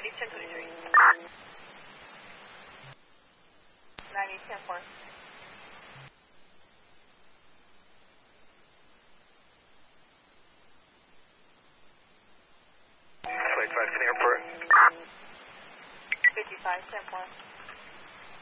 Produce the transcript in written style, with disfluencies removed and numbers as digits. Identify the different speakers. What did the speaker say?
Speaker 1: 1023. 90, 10-4.
Speaker 2: Flight 5 to the airport.
Speaker 1: 55, 10-4.